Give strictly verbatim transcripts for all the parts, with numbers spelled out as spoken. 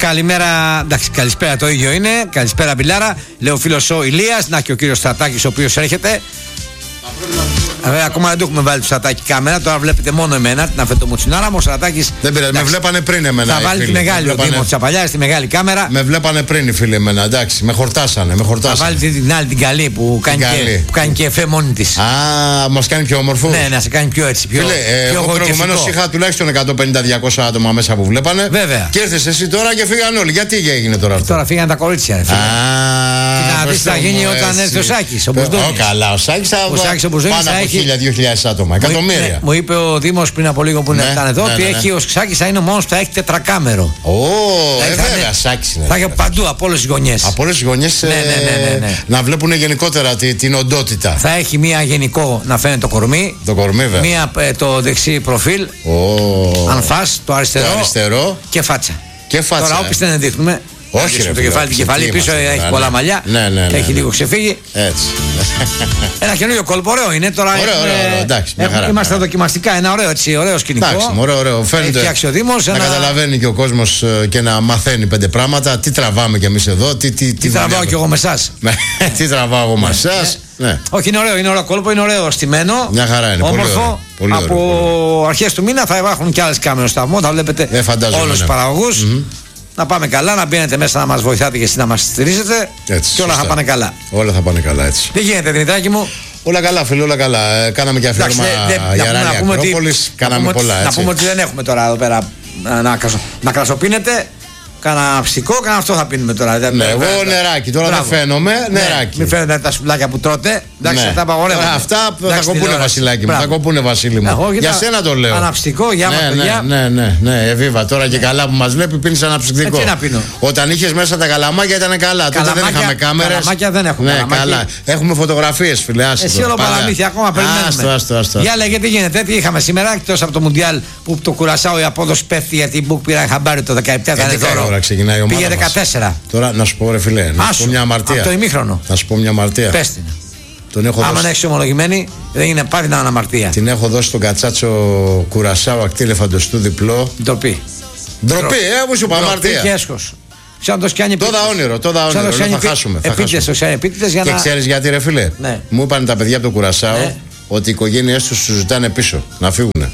καλημέρα. Εντάξει, καλησπέρα το ίδιο είναι. Καλησπέρα, Μπιλάρα. Λέει ο φίλος ο Ηλίας. Να και ο κύριος Στρατάκης, ο οποίος έρχεται. Βέβαια, ακόμα δεν του έχουμε βάλει το Στρατάκη κάμερα. Τώρα βλέπετε μόνο εμένα, την αφεντομουτσινάρα μου. Ο Στρατάκης. Δεν πειράζει, με βλέπανε πριν εμένα. Θα βάλει φίλοι. τη μεγάλη, ο Δήμος Τσαπαλιάς, τη μεγάλη κάμερα. Με βλέπανε πριν οι φίλοι εμένα, εντάξει. Με χορτάσανε, με χορτάσανε. Θα βάλει την άλλη, την καλή που κάνει, την και, καλή. που κάνει και εφέ μόνη της. Α, μας κάνει πιο όμορφο. Ναι, να σε κάνει πιο έτσι. Πιο, Φίλε, ε, πιο εγώ προηγουμένως είχα τουλάχιστον εκατόν πενήντα με διακόσια άτομα μέσα που βλέπανε. Βέβαια. Και ήρθες εσύ τώρα και φύγαν όλοι. Γιατί έγινε τώρα αυτό? Τώρα φύγαν τα κορίτσια, ρε φίλε. Α, να δεις τι θα γίνει όταν έρθει ο Σάκης. Ο Μπουσδόνης. Καλά, ο Σάκης θα βάλει πάνω από χίλια με δύο χιλιάδες άτομα. Εκατομμύρια. Ναι, μου είπε ο Δήμος πριν από λίγο που ναι, ήταν εδώ ναι, ότι ναι, ναι. έχει ο Σάκης θα είναι ο μόνος που θα έχει τετρακάμερο. Ω, δηλαδή, ε, θα βέβαια, είναι, Σάκης είναι. Θα έχει παντού, από όλες τις γωνιές. Από όλες τις γωνιές ναι, ναι, ναι, ναι, ναι. να βλέπουν γενικότερα την, την οντότητα. Θα έχει μία γενικό να φαίνεται το κορμί. Το κορμί, βέβαια. Μία ε, το δεξί προφίλ. Oh. Αν φας, το αριστερό. Το αριστερό. Και φάτσα. Και φάτσα. Τώρα, όποιες δεν δείχνουμε. Όχι, ρε, το κεφάλι, την κεφάλι πίσω είμαστε, έχει ναι, πολλά ναι. μαλλιά. Ναι, ναι, ναι, έχει ναι. λίγο ξεφύγει. Έτσι. Ένα καινούριο κόλπο, ωραίο είναι τώρα. Ωραίο, έχουμε, ωραίο, ωραίο, εντάξει, μια έχουμε, χαρά, είμαστε χαρά. δοκιμαστικά, ένα ωραίο, έτσι, ωραίο σκηνικό. Εντάξει, ωραίο, ωραίο. Φαίνεται φτιάξει ο Δήμος, να ένα... καταλαβαίνει και ο κόσμος και να μαθαίνει πέντε πράγματα. Τι τραβάμε κι εμείς εδώ, τι, τι, τι, τι τραβάω κι εγώ με εσάς. Τι τραβάω εγώ με εσάς. Ναι. Όχι, είναι ωραίο, είναι ωραίο κόλπο, είναι ωραίο στημένο. Μια χαρά είναι, όμορφο. πολύ ωραίο. Πολύ ωραίο, από πολύ αρχές του μήνα θα υπάρχουν και άλλες κάμερες στο σταθμό. Θα βλέπετε ε, όλους τους ναι. παραγωγούς. Mm-hmm. Να πάμε καλά, να μπαίνετε μέσα να μας βοηθάτε και εσείς να μας στηρίζετε. Έτσι, και όλα σωστά. θα πάνε καλά. Όλα θα πάνε καλά, έτσι. Τι γίνεται, Δημητράκη μου? Όλα καλά, φίλε, όλα καλά. Ε, κάναμε και αφιέρωμα για Ράλη Ακρόπολης. Κάναμε πολλά, έτσι. Να πούμε ότι δεν έχουμε τώρα εδώ πέρα να, να, να κρασοπίνετε. Κάνα ψυχικό, κάνα αυτό θα πίνουμε τώρα. Ναι, εγώ νεράκι, τώρα δεν φαίνομαι, νεράκι. Μην φαίνονται τα σουβλάκια που τρώτε. Εντάξει, αυτά απαγορεύονται. Αυτά θα κοπούνε, Βασιλάκι μου. Θα κοπούνε, Βασίλη μου. Για σένα το λέω. Αναψυκτικό, για μα παιδιά. Ναι, ναι, ναι, εβίβα. Τώρα και καλά που μας βλέπει, πίνεις αναψυκτικό. Τι να πίνω. Όταν είχες μέσα τα καλαμάκια ήταν καλά. Τότε δεν είχαμε κάμερες. Καλαμάκια δεν έχουμε. Ναι, καλά. Έχουμε φωτογραφίες, φίλε. Εσύ όλο παραμύθια, ακόμα περιμένουμε. Για λέγε τι γίνεται, τι είχαμε σήμερα, εκτός από το Μουντιάλ που το Κουρασάο η απόδοση πέφτει γιατί η Μπουκ πήραν χαμπάρι το δεκαεπτά. Ξεκινάει η ομάδα. Πήγε δεκατέσσερα. Τώρα να σου πω, ρε φιλέ, να σου πω μια αμαρτία. Από το ημίχρονο. Να σου πω μια αμαρτία. Πες την. Τον έχω άμα δώσει... να έχεις ομολογημένη, δεν είναι πάλι να αναμαρτία. Την έχω δώσει στον Κατσάτσο Κουρασάο ακτήλεφαντοστού διπλό. Ντροπή. Ντροπή, ε, μου σου είπα αμαρτία. Και έσχος. Τόδα όνειρο, τόδα όνειρο. Θα χάσουμε. Επίτηδες, επίτηδες για και να... ξέρεις γιατί, ρε φίλε. Ναι. Μου είπαν τα παιδιά από το Κουρασάο ναι. ότι οι οικογένειές τους σου ζητάνε πίσω να φύγουν.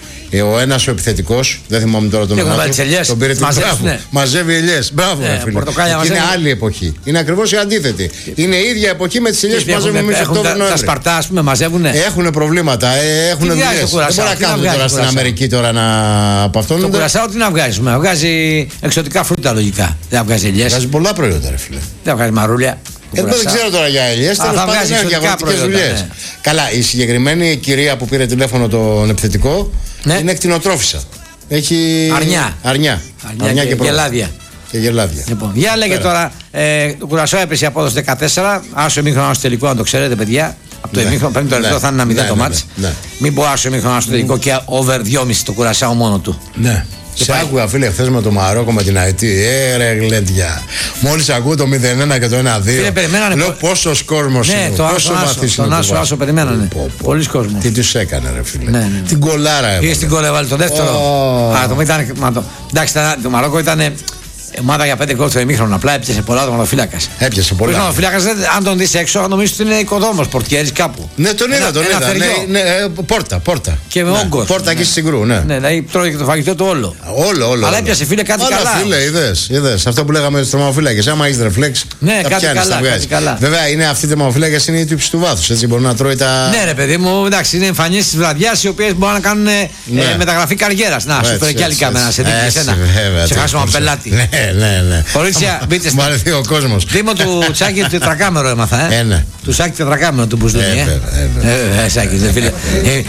Ο ένας ο επιθετικός, δεν θυμάμαι τώρα τον όνομα του, τον πήρε την μπράβο. Ναι. Μαζεύει ελιές. Μπράβο, ναι, ρε φίλε. Είναι άλλη εποχή. Είναι ακριβώς η αντίθετη. Είναι η ίδια εποχή με τις ελιές που μαζεύουμε εμείς Οκτώβριο. Τα Σπαρτά, ας πούμε, μαζεύουν. Έχουν προβλήματα, έχουν δουλειές. Δεν μπορεί να κάνουν τώρα στην Αμερική τώρα να από αυτόν. Το Κουρασάο τι να βγάζουμε. Βγάζει εξωτικά φρούτα λογικά. Δεν βγάζει ελιές. Βγάζει πολλά προϊόντα, ρε φίλε. Δεν βγάζει μαρούλια. Εγώ δεν ξέρω τώρα για ελιές. Τέλος πάντων έχουν και αγροτικές δουλειές. Καλά, η συγκεκριμένη κυρία που πήρε τηλέφωνο τον επιθετικό είναι κτηνοτρόφισσα. Έχει αρνιά. Αρνιά, αρνιά και, και γελάδια. Και γελάδια. Λοιπόν, για λέγε τώρα, ε, το Κουρασάο έπεσε η απόδοση δεκατέσσερα. Άσο ημίχρονο στο τελικό, αν το ξέρετε, παιδιά. Από το ημίχρονο παίρνει το ρευστό, θα είναι ένα μηδέν το μάτς. Μην πω άσο ημίχρονο στο τελικό και over δυόμισι το Κουρασάο μόνο του. Ναι. Σε άκουγα, φίλε, χθες με το Μαρόκο με την Αϊτή. Ε, ρε γλέντια. Μόλις ακούω το μηδέν ένα και το ένα δύο. Φίλε, περιμένανε. Λέω πόσος κόσμος είναι. Ναι, το άσο, άσο, τον άσο, άσο περιμένανε. Πολλοί κόσμος. Τι τους έκανε, ρε φίλε. Ναι, ναι. Την κολάρα έβαλε. Πήγε στην κολέβαλη το δεύτερο. Oh. Α, το ήταν. Μα, το, εντάξει, το Μαρόκο ήταν. Ομάδα για πέντε γκολ στο ημίχρονο. Απλά έπιασε πολλά το ματοφύλακα. Έπιασε πολλά. Ο ματοφύλακα, αν τον δει έξω, θα νομίζει ότι είναι οικοδόμος, πορτιέρης κάπου. Ναι, τον είδα, τον είδα. Ναι, ναι, πόρτα, πόρτα. Και με ναι, όγκο. Πόρτα εκεί στη Συγκρού, ναι. Ναι, δηλαδή τρώει και το φαγητό του όλο. Όλο, όλο. Αλλά έπιασε, φίλε, κάτι όλα, καλά. Φίλε, είδες, είδες. Αυτό που λέγαμε στου τρομοφύλακες. Άμα έχει ρεφλέξ. Ναι, τα κάτι, πιάνεις, καλά, τα κάτι καλά. Βέβαια, είναι αυτοί οι τρομοφύλακες είναι η τύψη του βάθους. Έτσι μπορεί να τρώει τα. Ναι, ρε παιδί μου, εντάξει, είναι εμφανίσεις τη βραδιά οι οποίες μπορούν να κάνουν μεταγραφή καριέρα. Να, σου φέρει και άλλη κάμερα σε δείξει εσένα. Σε χάσουμε πελάτη. Ναι, ναι, ναι. Μπείτε μου αρεθεί ο κόσμος. Δήμο του Τσάκη τετρακάμερο έμαθα, ε. ε ναι. Του Τσάκη τετρακάμερο του Μπουσδόνη, ε. Ε, ε, Τσάκη, δε φίλε.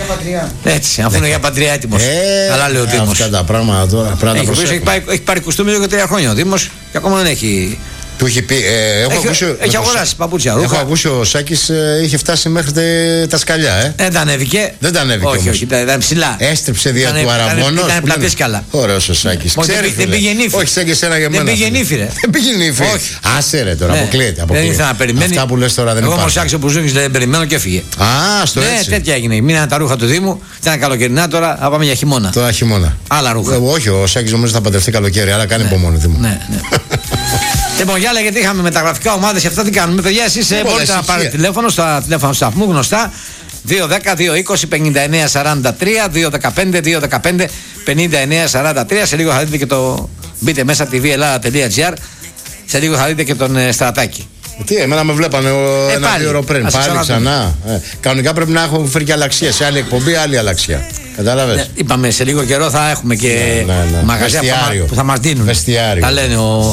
Έτσι, αφού είναι για πατριά έτοιμος. Καλά λέει ο Δήμος. Αυτά τα πράγματα τώρα. Έχει πάρει κουστούμι εδώ και τρία χρόνια ο Δήμος και ακόμα δεν έχει Του είχε πει. Ε, έχω έχει ακούσει, έχει αγοράσει παπούτσια. Ρούχα. Έχω ακούσει ο Σάκης ε, είχε φτάσει μέχρι τε, τα σκαλιά. Ε. Δεν τα ανέβηκε. Δεν τα ανέβηκε. Όχι, όχι, ήταν ψηλά. Έστριψε δια του Αραβώνος. Ήταν πλατήσκαλα. Ωραίος ο Σάκης. Δεν πήγε νύφη. Όχι σαν και εσένα για μένα. Δεν πήγε νύφη. Δεν πήγε νύφη. Άσε ρε τώρα, αποκλείεται. Δεν ήθελα να περιμένει. Αυτά που λες τώρα δεν υπάρχουν. Εγώ όμως άρχισε ο Μπουζούκης δεν περιμένω και έφυγε. Α, στο έτσι. Ναι, τέτοια έγινε. Μείνανε τα ρούχα του Δήμου. Ήταν καλοκαιρινά τώρα, θα πάμε για χειμώνα. Τώρα χειμώνα. Άλλα ρούχα. Όχι, ο Σάκης νομίζω θα παντρευτεί καλοκαίρι, αλλά κάνει υπομονή Δήμου. Ναι, ναι. Λοιπόν, για άλλα, γιατί είχαμε μεταγραφικά ομάδες και αυτά τι κάνουμε. Παιδιά, εσείς μπορείτε να πάρετε τηλέφωνο στα τηλέφωνα του σταθμού γνωστά. δύο δέκα δύο είκοσι πενήντα εννέα σαράντα τρία, δύο δεκαπέντε δύο δεκαπέντε πενήντα εννέα σαράντα τρία. Σε λίγο θα δείτε και το. Μπείτε μέσα τη βι ελλάδα τελεία τζι άρ. Σε λίγο θα δείτε και τον ε, Στρατάκη. Τι, εμένα με βλέπανε ε, ένα-δύο ώρα πριν. Πάλι ξανά. Ε, κανονικά πρέπει να έχω φέρει και αλλαξία. Σε άλλη εκπομπή, άλλη αλλαξία. Κατάλαβες. Ναι, είπαμε σε λίγο καιρό θα έχουμε και ναι, ναι, ναι. μαγαζιά που, που θα μας δίνουν. Βεστιάριο. Τα λένε ο,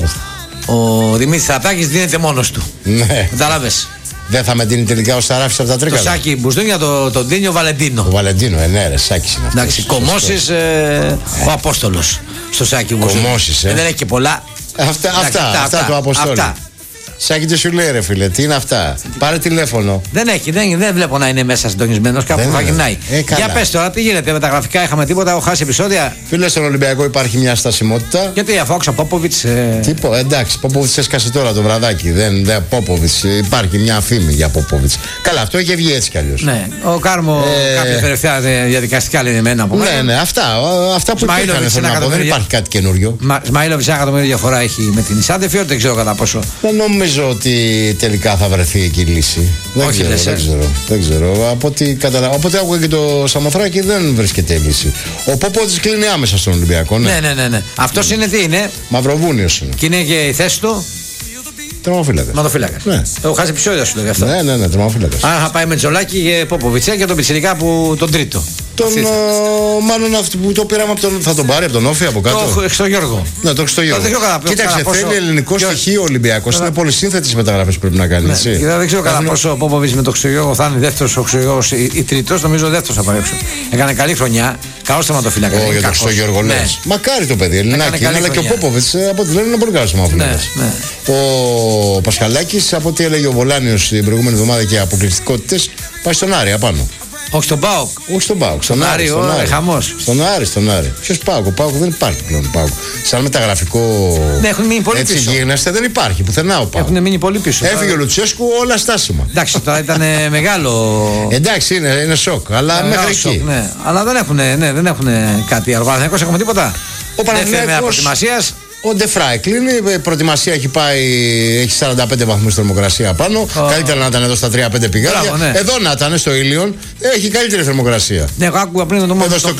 ο Δημήτρης Στρατάκης δίνεται μόνος του. Ναι. Κατάλαβες. Δεν θα με δίνει τελικά ο Σαράφης από τα τρίκαλα. Το Σάκη Μπουστούνια, το, το δίνει ο Βαλεντίνο. Ο Βαλεντίνο, ε, ναι, ρε, Σάκης είναι αυτός. Εντάξει, Κομμώσεις, ε, ο Απόστολος στο Σάκη Μπουστούνια. Κομμώσεις, ε. ε. Δεν έχει και πολλά. Αυτά, αυτά, αυτά, αυτά, αυτά του Αποστόλου. Αυτά. Σάκη τι σου λέει ρε φίλε, τι είναι αυτά. Πάρε τηλέφωνο. Δεν έχει, δεν, δεν βλέπω να είναι μέσα συντονισμένος. Κάπου θα γυρνάει. Ε, Για πες τώρα, τι γίνεται με τα γραφικά, είχαμε τίποτα, έχω χάσει επεισόδια. Φίλε, στον Ολυμπιακό υπάρχει μια στασιμότητα. Γιατί αφού άκουσα Πόποβιτς. Ε... Τι πω, εντάξει, Πόποβιτς έσκασε τώρα το βραδάκι. Δεν, δεν Πόποβιτς, υπάρχει μια φήμη για Πόποβιτς. Καλά, αυτό είχε βγει έτσι κι αλλιώς. Ναι, ο Κάρμο, ε... κάποια τελευταία διαδικαστικά λένε εμένα από μένα. Ναι, ναι, αυτά, αυτά που υπήρχαν θέλω να πω, δεν υπάρχει κάτι καινούριο. Σμαΐλοβιτς ένα εκατομμύριο διαφορά έχει με την Ισάντεφιορ, δεν ξέρω κατά πόσο. Δεν νομίζω ότι τελικά θα βρεθεί εκεί η λύση. Δεν, όχι, ξέρω, λες, δεν, ξέρω, δεν ξέρω. Από ό,τι καταλαβαίνω. Οπότε άκουγα και το Σαμοθράκη δεν βρίσκεται λύση. Ο Πόποβιτς κλείνει άμεσα στον Ολυμπιακό. Ναι, ναι, ναι. ναι, ναι. Αυτός είναι τι είναι. Μαυροβούνιος είναι. Και είναι και η θέση του. Τερματοφύλακας. Τερματοφύλακας. Ναι. Έχω χάσει επεισόδια σου λέει αυτό. Ναι, ναι, ναι, τερματοφύλακας. Άρα θα πάει με Τζολάκη και Πόποβιτς και τον Πιτσιρικά που τον τρίτο. Τον, ο, μάλλον αυτό που το πήραμε από τον. Θα τον πάρει από τον Όφη από κάτω. Το Χριστογιώργο. Ναι, τον Χριστογιώργο. Κοίταξε, θέλει πόσο... ελληνικό στοιχείο ο Ολυμπιακός. Είναι πολύ σύνθετες μεταγραφές πρέπει να κάνει. Ναι. Και δεν ξέρω κατά πόσο ο Πόποβιτς με τον Χριστογιώργο θα είναι δεύτερος ο Χριστογιώργος ή, ή τρίτος. Νομίζω δεύτερος θα πάρει έξω. Έκανε καλή χρονιά. Καλό θεματοφύλακα. Όχι, για τον Χριστογιώργο λες. Μακάρι το παιδί. Ελληνάκι είναι, αλλά και ο Πόποβιτς από ό,τι λένε είναι πολύ καλό θεματοφύλακα. Ο Πασχαλάκης, από ό,τι έλεγε ο Βολάνιος την προηγούμενη εβδομάδα και αποκλειστικότητες, πάει στον Άρη απάνω. Όχι στον ΠΑΟΚ. Όχι στον ΠΑΟΚ. Στον Άρη. Στον Άρη. Χαμός. Στον Άρη, στον Άρη. Ποιος ΠΑΟΚ? Ο ΠΑΟΚ δεν υπάρχει πλέον. ΠΑΟΚ. Σαν μεταγραφικό. Ναι, έχουν μείνει πολύ έτσι πίσω. γίγνεσθε δεν υπάρχει πουθενά ο ΠΑΟΚ. Έχουν μείνει πολύ πίσω. Έφυγε ο Λουτσέσκου, όλα στάσιμα. Εντάξει, τώρα ήταν μεγάλο. Εντάξει, είναι, είναι σοκ. Αλλά ε, μέχρι σοκ, εκεί. Ναι. Αλλά δεν έχουν, ναι, δεν έχουν κάτι. Ο Παναθηναϊκός έχουμε τίποτα. Ο Παναθηναϊκός. Ο Ντεφράι κλείνει, η προετοιμασία έχει πάει, έχει σαράντα πέντε βαθμούς θερμοκρασία πάνω. Oh. Καλύτερα να ήταν εδώ στα τρία πέντε πηγάδια. Ναι. Εδώ να ήταν στο Ήλιον, έχει καλύτερη θερμοκρασία. Ναι, εγώ άκουγα πριν το, το,